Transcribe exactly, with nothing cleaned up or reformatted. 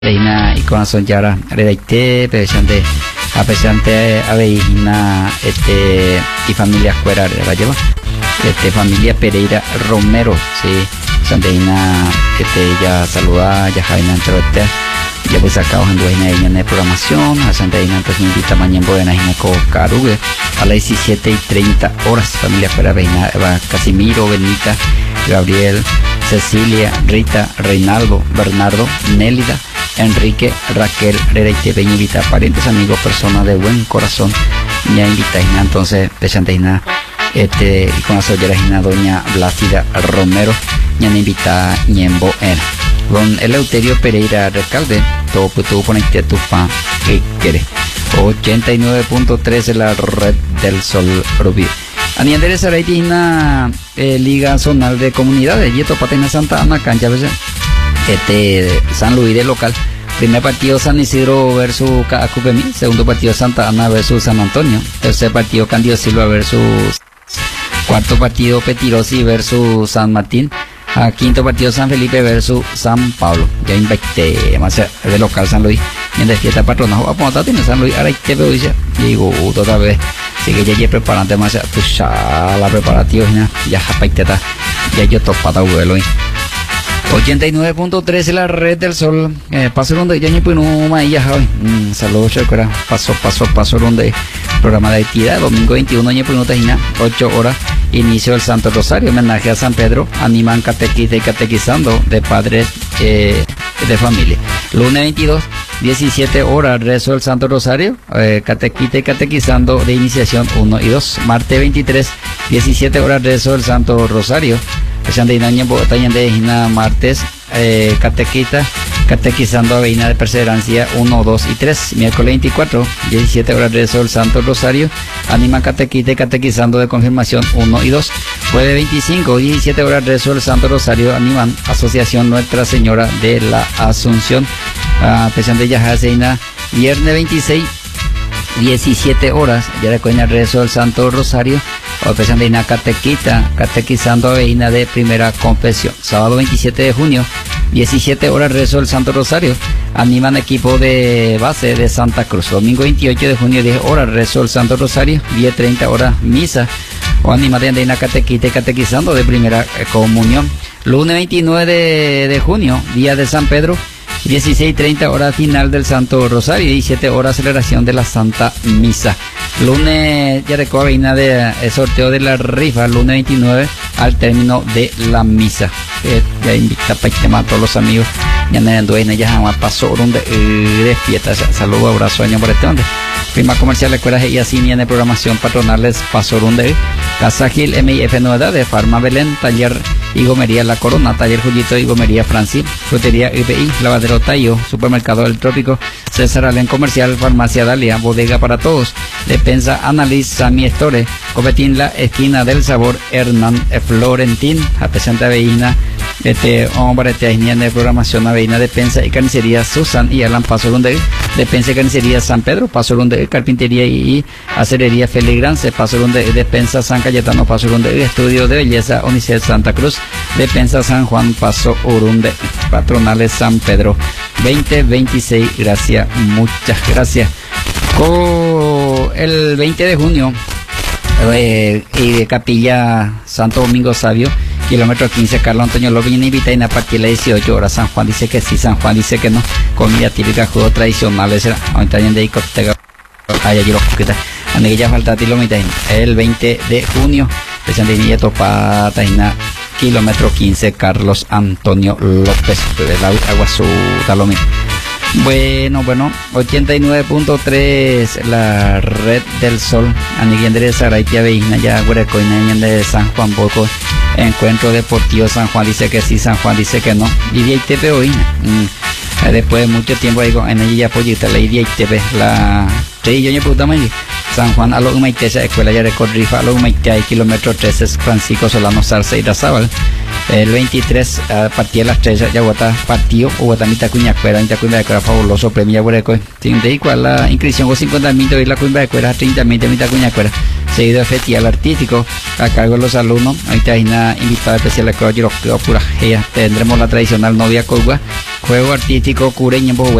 Reina y corazón yara redacté pesante a pesante a veina este y familia fuera de la lleva este familia Pereira Romero sí sandeina este ya saluda ya jaina entre este ya pues acá en dueña de programación a sandeina entonces invita mañana buena en co carugue a las diecisiete y treinta horas familia fuera veina Eva Casimiro Benita Gabriel Cecilia Rita Reinaldo Bernardo Nélida Enrique, Raquel, Rereite, Beñivita, parientes, amigos, personas de buen corazón, ya invitáis, entonces, pesanteina, este, y con la soyerajina, doña Blasida Romero, ya me invita, ñembo, en, con Eleuterio Pereira Recalde, todo puto ponerte tu fan, que quiere, ochenta y nueve punto tres en la red del Sol Rubí. Aniendere Saraitina, eh, Liga Zonal de Comunidades, y esto Patena Santa Ana, cancha, veces. Este San Luis de local, primer partido San Isidro versus Cacupemí, segundo partido Santa Ana versus San Antonio, tercer partido Candido Silva versus, cuarto partido Petirosi versus San Martín, a quinto partido San Felipe versus San Pablo. Ya invité más de local San Luis, en la fiesta patronal, vamos a tener San Luis, ahora te veo dice, digo otra vez, así que ya ya preparando más, pues ya la preparativa ya japaiteta, ya yo topada vuelo ochenta y nueve punto tres en la red del Sol, eh, paso donde ya ni pues no más ya hoy, mm, saludos chocora, paso paso paso donde programa de actividad domingo veintiuno año pues no tajina ocho horas inicio del Santo Rosario, homenaje a San Pedro, animan catequista y catequizando de padres eh, de familia. Lunes veintidós diecisiete horas rezo del Santo Rosario, eh, catequista y catequizando de iniciación uno y dos. Martes veintitrés diecisiete horas rezo del Santo Rosario, de martes eh, catequista catequizando aveina de perseverancia uno, dos y tres. Miércoles veinticuatro diecisiete horas rezo del Santo Rosario, anima catequista y catequizando de confirmación uno y dos. Jueves veinticinco diecisiete horas rezo del Santo Rosario, animan Asociación Nuestra Señora de la Asunción, a pesar de Yajaseina. Viernes veintiséis diecisiete horas ya recuerda el rezo del Santo Rosario, o pesar de una catequita catequizando aveina de primera confesión. Sábado veintisiete de junio diecisiete horas rezo del Santo Rosario, animan equipo de base de Santa Cruz. Domingo veintiocho de junio diez horas rezo del Santo Rosario, diez treinta horas misa o animan de una catequita y catequizando de primera comunión. Lunes veintinueve de, de junio día de San Pedro, dieciséis treinta horas final del Santo Rosario, diecisiete horas celebración de la Santa Misa. Lunes ya recuerda veina de el sorteo de la rifa, lunes veintinueve al término de la misa. Eh, ya invita para tema a todos los amigos. Ya no dueña ya jamás pasó donde eh, de fiesta. Saludos, abrazo, año por este donde. Prima comercial, recuerda y así viene programación patronales paso donde Casa Gil, M I F Novedades, Farma Belén, Taller y Gomería La Corona, Taller Jullito y Gomería Francis, Frutería I P I, Lavadero Tayo, Supermercado del Trópico, César Alén Comercial, Farmacia Dalia, Bodega para Todos, Despensa Annalise, Sami Store, Copetín La Esquina del Sabor, Hernán Florentín, a presente Aveina, este hombre te de programación Aveina, Despensa y Carnicería Susan y Alan Paso donde Despensa y Carnicería San Pedro, Paso donde Carpintería y Acerería Feligrance, Paso donde Despensa San Cayetano, Paso donde Estudio de Belleza Unicel Santa Cruz, Despensa San Juan, Paso Urunde, Patronales San Pedro veinte veintiséis. Gracias, muchas gracias. Con el veinte de junio eh, y de Capilla Santo Domingo Sabio, kilómetro quince, Carlos Antonio López, invita y a partir de las dieciocho horas. San Juan dice que sí, San Juan dice que no. Comida típica, juegos tradicionales, ahorita en de discoteca, allá yo lo quita. A ya falta el veinte de junio, presente y topa Taina, kilómetro quince, Carlos Antonio López, de la Aguazú, Talomí. Bueno, bueno, ochenta y nueve punto tres la red del Sol, Aniguiendre Saraitia Veina, ya Guarecoina de San Juan Boco, Encuentro Deportivo San Juan dice que sí, San Juan dice que no, y T V hoy, mm, después de mucho tiempo ahí en ella apoyita la I D T V, la sí, yo me puta madre. San Juan a lo Maite, escuela ya de Corrifa, a lo Maite, kilómetro trece, Francisco Solano Sarce y Dazábal. El veintitrés, a partir de las tres, ya guata partido, o guata mitad cuña cuera, mitad cuña de cuera fabuloso, premio Bureco. Sin de igual la inscripción con cincuenta mil, y la cuña de cuera, treinta mil, mitad cuña cuera. Seguido de festival artístico, a cargo de los alumnos. Ahorita hay una invitada especial a que pura. Tendremos la tradicional novia cogua, juego artístico, cureño,